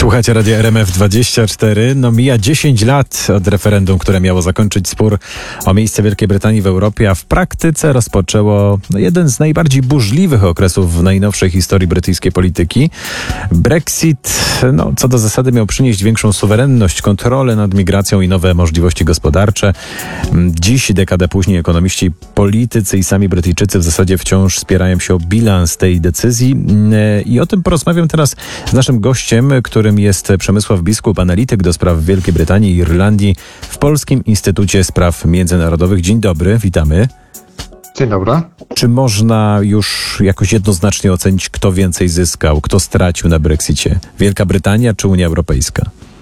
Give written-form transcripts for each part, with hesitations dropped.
Słuchacie Radia RMF24. Mija 10 lat od referendum, które miało zakończyć spór o miejsce Wielkiej Brytanii w Europie, a w praktyce rozpoczęło jeden z najbardziej burzliwych okresów w najnowszej historii brytyjskiej polityki. Brexit, co do zasady miał przynieść większą suwerenność, kontrolę nad migracją i nowe możliwości gospodarcze. Dziś, dekadę później, ekonomiści, politycy i sami Brytyjczycy w zasadzie wciąż wspierają się o bilans tej decyzji. I o tym porozmawiam teraz z naszym gościem, którym jest Przemysław Biskup, analityk do spraw Wielkiej Brytanii i Irlandii w Polskim Instytucie Spraw Międzynarodowych. Dzień dobry, witamy. Dzień dobry. Czy można już jakoś jednoznacznie ocenić, kto więcej zyskał, kto stracił na Brexicie? Wielka Brytania czy Unia Europejska?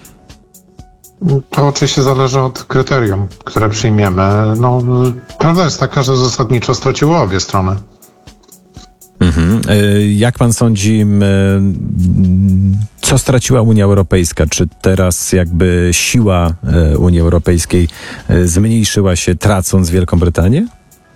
To oczywiście zależy od kryterium, które przyjmiemy. Prawda jest taka, że zasadniczo straciły obie strony. Jak pan sądzi, co straciła Unia Europejska? Czy teraz jakby siła Unii Europejskiej zmniejszyła się, tracąc Wielką Brytanię?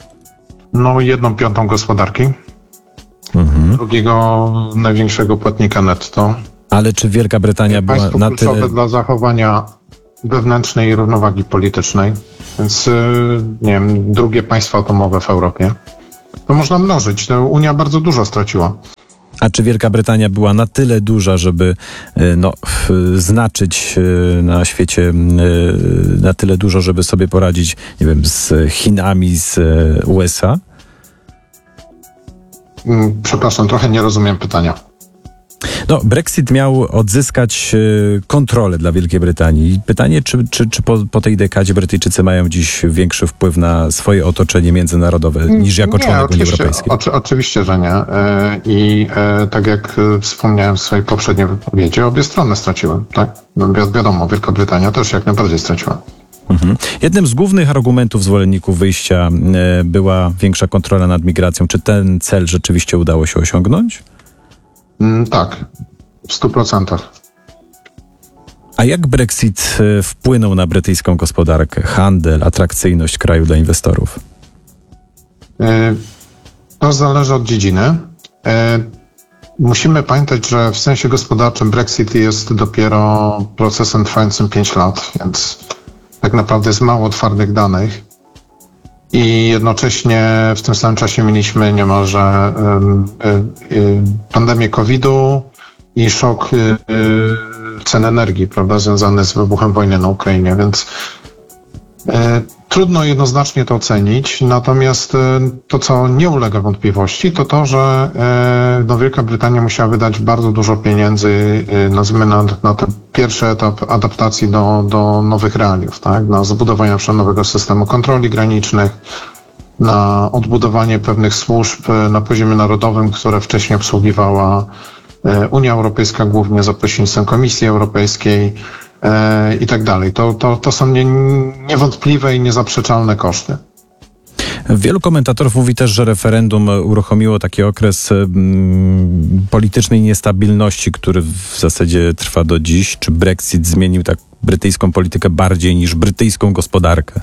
1/5 gospodarki, drugiego największego płatnika netto. Ale czy Wielka Brytania była państwo na kluczowe tyle... dla zachowania wewnętrznej równowagi politycznej, więc drugie państwo atomowe w Europie. To można mnożyć. Unia bardzo dużo straciła. A czy Wielka Brytania była na tyle duża, żeby znaczyć na świecie na tyle dużo, żeby sobie poradzić, z Chinami, z USA? Przepraszam, trochę nie rozumiem pytania. Brexit miał odzyskać kontrolę dla Wielkiej Brytanii. Pytanie, czy po tej dekadzie Brytyjczycy mają dziś większy wpływ na swoje otoczenie międzynarodowe niż jako członek Unii Europejskiej? Oczywiście, że nie. I tak jak wspomniałem w swojej poprzedniej wypowiedzi, obie strony straciły. Tak? Wiadomo, Wielka Brytania też jak najbardziej straciła. Jednym z głównych argumentów zwolenników wyjścia była większa kontrola nad migracją. Czy ten cel rzeczywiście udało się osiągnąć? Tak, w 100%. A jak Brexit wpłynął na brytyjską gospodarkę, handel, atrakcyjność kraju dla inwestorów? To zależy od dziedziny. Musimy pamiętać, że w sensie gospodarczym Brexit jest dopiero procesem trwającym 5 lat, więc tak naprawdę jest mało twardych danych. I jednocześnie w tym samym czasie mieliśmy niemalże pandemię COVID-u i szok cen energii, prawda, związany z wybuchem wojny na Ukrainie, więc trudno jednoznacznie to ocenić. Natomiast to, co nie ulega wątpliwości, to to, że Wielka Brytania musiała wydać bardzo dużo pieniędzy, nazwijmy na ten pierwszy etap adaptacji do nowych realiów, tak? Na zbudowanie nowego systemu kontroli granicznych, na odbudowanie pewnych służb na poziomie narodowym, które wcześniej obsługiwała Unia Europejska, głównie za pośrednictwem Komisji Europejskiej, i tak dalej. To są niewątpliwe i niezaprzeczalne koszty. Wielu komentatorów mówi też, że referendum uruchomiło taki okres politycznej niestabilności, który w zasadzie trwa do dziś. Czy Brexit zmienił tak brytyjską politykę bardziej niż brytyjską gospodarkę?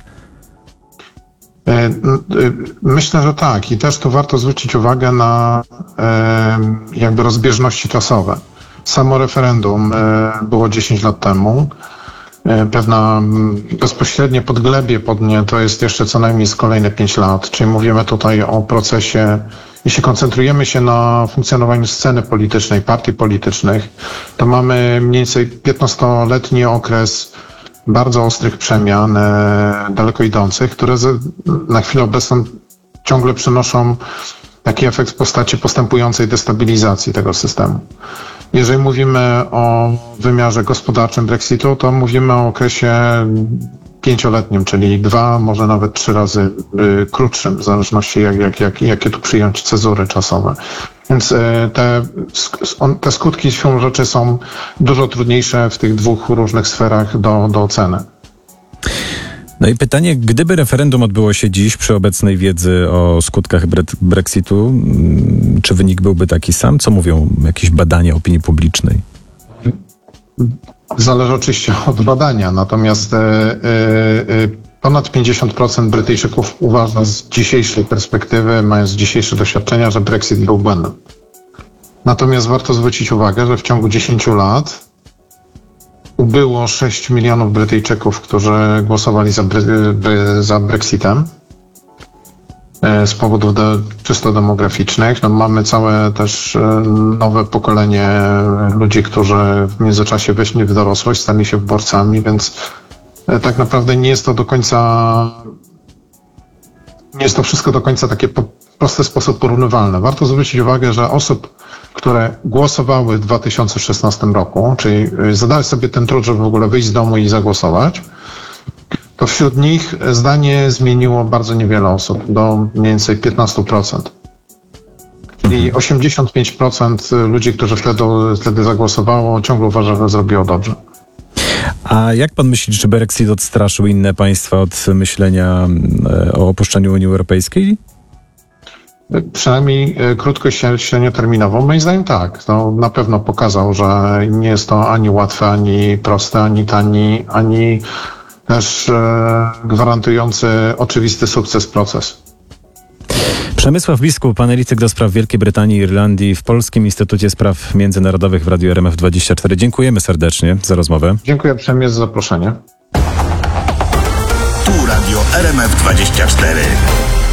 Myślę, że tak. I też tu warto zwrócić uwagę na rozbieżności czasowe. Samo referendum było 10 lat temu. Pewna bezpośrednie podglebie pod nie to jest jeszcze co najmniej z kolejne 5 lat. Czyli mówimy tutaj o procesie, jeśli koncentrujemy się na funkcjonowaniu sceny politycznej, partii politycznych, to mamy mniej więcej 15-letni okres bardzo ostrych przemian, daleko idących, które na chwilę obecną ciągle przynoszą taki efekt w postaci postępującej destabilizacji tego systemu. Jeżeli mówimy o wymiarze gospodarczym Brexitu, to mówimy o okresie 5-letnim, czyli 2, może nawet 3 razy krótszym, w zależności jakie tu przyjąć cezury czasowe. Więc te skutki siłą rzeczy są dużo trudniejsze w tych dwóch różnych sferach do oceny. I pytanie, gdyby referendum odbyło się dziś przy obecnej wiedzy o skutkach Brexitu, czy wynik byłby taki sam? Co mówią jakieś badania opinii publicznej? Zależy oczywiście od badania, natomiast ponad 50% Brytyjczyków uważa z dzisiejszej perspektywy, mając dzisiejsze doświadczenia, że Brexit był błędem. Natomiast warto zwrócić uwagę, że w ciągu 10 lat ubyło 6 milionów Brytyjczyków, którzy głosowali za Brexitem z powodów czysto demograficznych. No, mamy całe też nowe pokolenie ludzi, którzy w międzyczasie weszli w dorosłość, stali się wyborcami, więc tak naprawdę nie jest to wszystko do końca takie prosty sposób porównywalny. Warto zwrócić uwagę, że osób, które głosowały w 2016 roku, czyli zadały sobie ten trud, żeby w ogóle wyjść z domu i zagłosować, to wśród nich zdanie zmieniło bardzo niewiele osób, do mniej więcej 15%. Czyli 85% ludzi, którzy wtedy zagłosowało, ciągle uważa, że zrobiło dobrze. A jak pan myśli, czy Brexit odstraszył inne państwa od myślenia o opuszczeniu Unii Europejskiej? Przynajmniej krótko i średnioterminowo, moim zdaniem tak. To na pewno pokazał, że nie jest to ani łatwe, ani proste, ani tani, ani też gwarantujący oczywisty sukces proces. Przemysław Biskup, analityk do spraw Wielkiej Brytanii i Irlandii w Polskim Instytucie Spraw Międzynarodowych w Radiu RMF24. Dziękujemy serdecznie za rozmowę. Dziękuję uprzejmie za zaproszenie. Tu Radio RMF24.